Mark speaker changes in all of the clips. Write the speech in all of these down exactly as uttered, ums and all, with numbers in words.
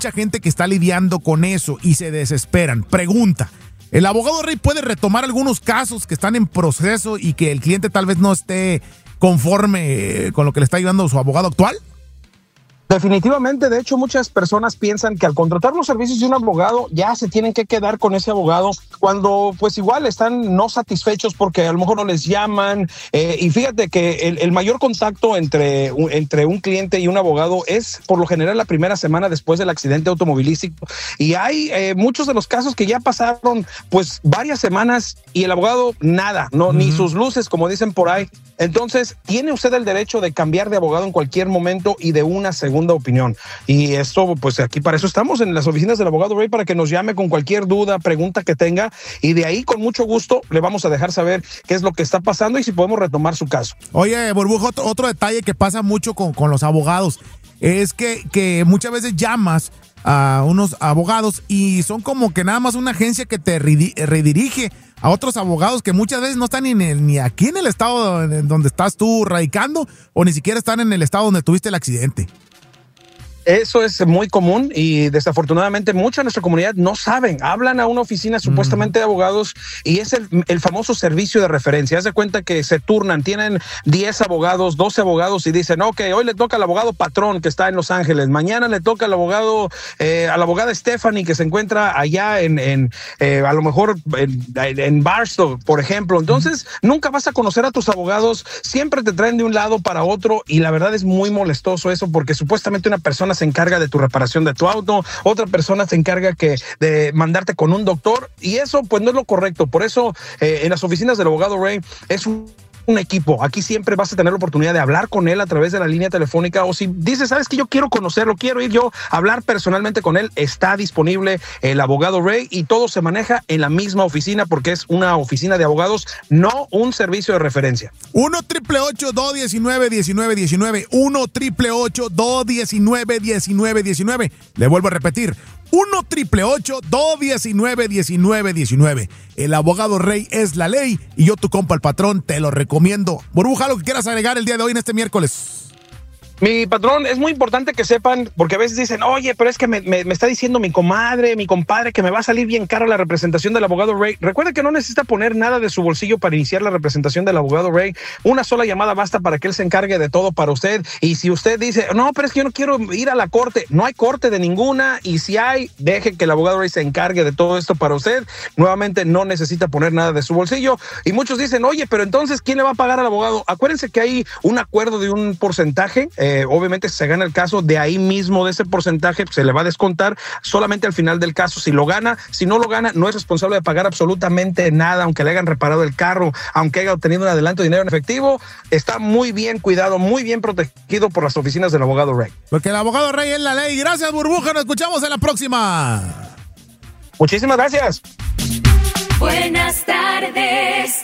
Speaker 1: mucha gente que está lidiando con eso y se desesperan. Pregunta, ¿el abogado Rey puede retomar algunos casos que están en proceso y que el cliente tal vez no esté conforme con lo que le está ayudando su abogado actual?
Speaker 2: Definitivamente, de hecho, muchas personas piensan que al contratar los servicios de un abogado ya se tienen que quedar con ese abogado cuando pues igual están no satisfechos porque a lo mejor no les llaman. Eh, y fíjate que el, el mayor contacto entre, entre un cliente y un abogado es por lo general la primera semana después del accidente automovilístico. Y hay eh, muchos de los casos que ya pasaron pues varias semanas y el abogado nada, no, mm. ni sus luces, como dicen por ahí. Entonces, tiene usted el derecho de cambiar de abogado en cualquier momento y de una segunda opinión. Y esto, pues aquí para eso estamos en las oficinas del abogado Ray, para que nos llame con cualquier duda, pregunta que tenga. Y de ahí, con mucho gusto, le vamos a dejar saber qué es lo que está pasando y si podemos retomar su caso.
Speaker 1: Oye, Burbuja, otro, otro detalle que pasa mucho con, con los abogados es que, que muchas veces llamas a unos abogados y son como que nada más una agencia que te redirige a otros abogados que muchas veces no están ni, en el, ni aquí en el estado en donde estás tú radicando o ni siquiera están en el estado donde tuviste el accidente.
Speaker 2: Eso es muy común y desafortunadamente mucha de nuestra comunidad no saben. Hablan a una oficina supuestamente de abogados y es el, el famoso servicio de referencia. Haz de cuenta que se turnan, tienen diez abogados, doce abogados y dicen, ok, hoy le toca al abogado Patrón que está en Los Ángeles, mañana le toca al abogado, eh, a la abogada Stephanie que se encuentra allá en, en eh, a lo mejor en, en Barstow, por ejemplo. Entonces, uh-huh. nunca vas a conocer a tus abogados, siempre te traen de un lado para otro y la verdad es muy molestoso eso porque supuestamente una persona se encarga de tu reparación de tu auto, otra persona se encarga que de mandarte con un doctor y eso pues no es lo correcto. Por eso eh, en las oficinas del abogado Ray es un un equipo. Aquí siempre vas a tener la oportunidad de hablar con él a través de la línea telefónica o si dices, sabes que yo quiero conocerlo, quiero ir yo a hablar personalmente con él, está disponible el abogado Ray y todo se maneja en la misma oficina porque es una oficina de abogados, no un servicio de referencia.
Speaker 1: uno triple ocho, dos diecinueve, diecinueve diecinueve uno triple ocho, dos diecinueve, diecinueve diecinueve. Le vuelvo a repetir, uno triple ocho, dos diecinueve, diecinueve diecinueve. El abogado Rey es la ley y yo, tu compa el patrón, te lo recomiendo. Burbuja, ¿algo que quieras agregar el día de hoy en este miércoles?
Speaker 2: Mi patrón, es muy importante que sepan, porque a veces dicen, oye, pero es que me, me, me está diciendo mi comadre, mi compadre, que me va a salir bien cara la representación del abogado Ray. Recuerda que no necesita poner nada de su bolsillo para iniciar la representación del abogado Ray. Una sola llamada basta para que él se encargue de todo para usted. Y si usted dice, no, pero es que yo no quiero ir a la corte, no hay corte de ninguna. Y si hay, deje que el abogado Ray se encargue de todo esto para usted. Nuevamente, no necesita poner nada de su bolsillo. Y muchos dicen, oye, pero entonces, ¿quién le va a pagar al abogado? Acuérdense que hay un acuerdo de un porcentaje. Eh, obviamente si se gana el caso, de ahí mismo de ese porcentaje se le va a descontar solamente al final del caso si lo gana. Si no lo gana, no es responsable de pagar absolutamente nada, aunque le hayan reparado el carro, aunque haya obtenido un adelanto de dinero en efectivo. Está muy bien cuidado, muy bien protegido por las oficinas del abogado Ray.
Speaker 1: Porque el abogado Ray es la ley. Gracias, Burbuja, nos escuchamos en la próxima.
Speaker 2: Muchísimas gracias.
Speaker 3: Buenas tardes.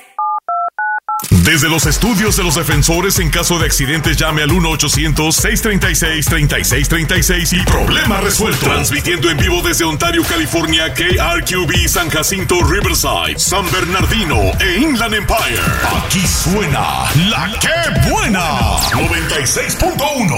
Speaker 4: Desde los estudios de los defensores, en caso de accidentes, llame al uno ochocientos, seiscientos treinta y seis, treinta y seis treinta y seis y problema resuelto. Transmitiendo en vivo desde Ontario, California, K R Q B, San Jacinto, Riverside, San Bernardino e Inland Empire. Aquí suena La Que Buena, noventa y seis punto uno.